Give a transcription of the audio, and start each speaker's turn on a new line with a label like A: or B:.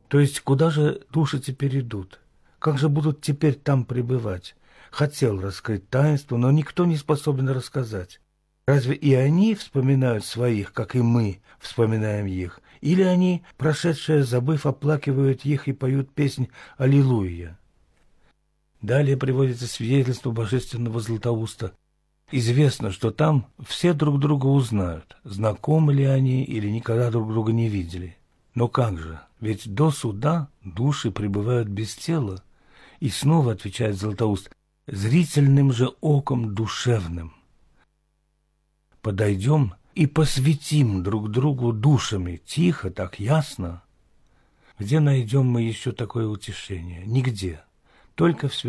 A: То есть, куда же души теперь идут? Как же будут теперь там пребывать? Хотел раскрыть таинство, но никто не способен рассказать. Разве и они вспоминают своих, как и мы вспоминаем их? Или они, прошедшие, забыв, оплакивают их и поют песнь «Аллилуйя»? Далее приводится свидетельство божественного Златоуста. Известно, что там все друг друга узнают, знакомы ли они или никогда друг друга не видели. Но как же? Ведь до суда души пребывают без тела. И снова отвечает Златоуст: зрительным же оком душевным. Подойдем и посвятим друг другу душами, тихо, так ясно. Где найдем мы еще такое утешение? Нигде. Только в